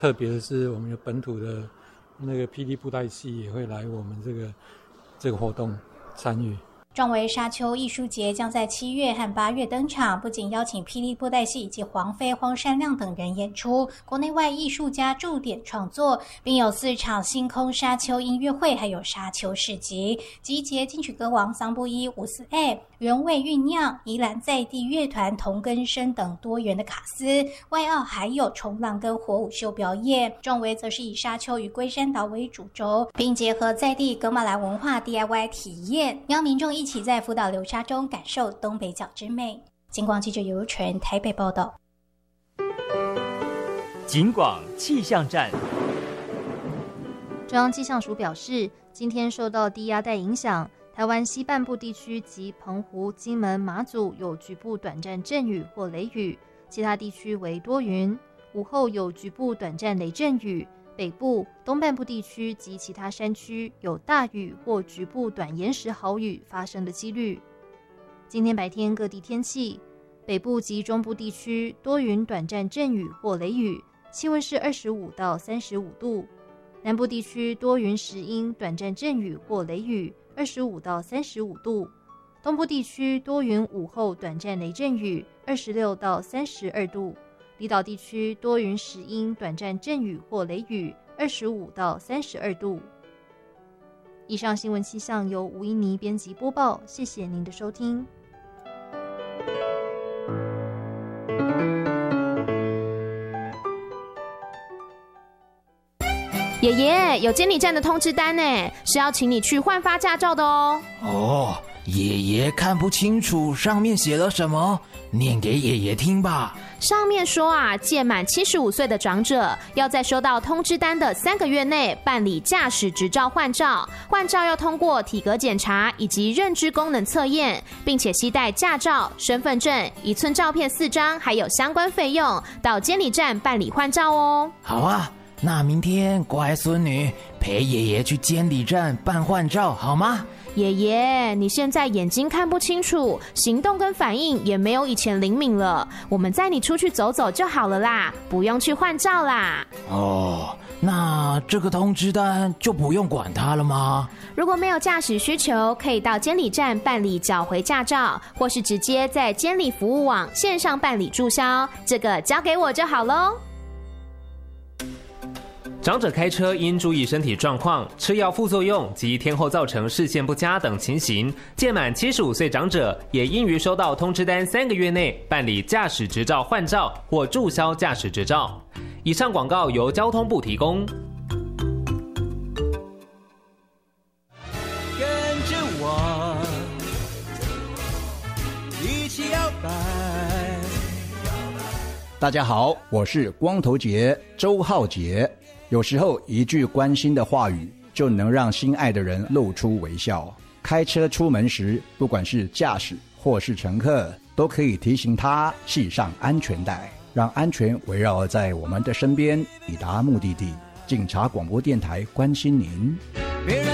特别的是我们有本土的那个霹雳布袋戏也会来我们这个活动参与。 壮维沙丘艺术节将在7月和8月登场，不仅邀请霹雳布袋戏以及黄飞、荒山亮等人演出，国内外艺术家驻点创作，并有4场星空沙丘音乐会，还有沙丘市集，集结金曲歌王桑布伊、伍思艾、原味酝酿、宜兰在地乐团同根生等多元的卡司，外澳还有冲浪跟火舞秀表演。壮维则是以沙丘与龟山岛为主轴，并结合在地噶玛兰文化 DIY 体验，邀民众一起在福岛流沙中感受东北角之美。警广记者尤纯台北报道。 警广气象站。 中央气象署表示，今天受到低压带影响，台湾西半部地区及澎湖、金门、马祖有局部短暂阵雨或雷雨，其他地区为多云。午后有局部短暂雷阵雨，北部、东半部地区及其他山区有大雨或局部短延时豪雨发生的几率。今天白天各地天气，北部及中部地区多云短暂阵雨或雷雨，气温是25到35度。南部地区多云时阴短暂阵雨或雷雨，25到35度。东部地区多云午后短暂雷阵雨，26到32度。离岛地区多云时阴短暂阵雨或雷雨，25到32度。以上新闻气象由吴依妮编辑播报，谢谢您的收听。 爷爷，有监理站的通知单呢，是要请你去换发驾照的哦。 哦，爷爷看不清楚上面写了什么，念给爷爷听吧。 上面说啊，届满75岁的长者要在收到通知单的3个月内办理驾驶执照换照，换照要通过体格检查以及认知功能测验，并且携带驾照、身份证、1寸照片4张，还有相关费用，到监理站办理换照哦。 好啊，那明天乖孙女陪爷爷去监理站办换照好吗？ 爷爷，你现在眼睛看不清楚，行动跟反应也没有以前灵敏了，我们载你出去走走就好了啦，不用去换照啦。 哦，那这个通知单就不用管它了吗？ 如果没有驾驶需求，可以到监理站办理缴回驾照，或是直接在监理服务网线上办理注销，这个交给我就好咯。 长者开车应注意身体状况、吃药副作用及天后造成视线不佳等情形。届满75岁长者也应于收到通知单3个月内办理驾驶执照换照或注销驾驶执照。以上广告由交通部提供。 跟着我一起摇摆。 大家好，我是光头节周浩杰。有时候一句关心的话语就能让心爱的人露出微笑。开车出门时，不管是驾驶或是乘客，都可以提醒他系上安全带，让安全围绕在我们的身边，抵达目的地。警察广播电台关心您。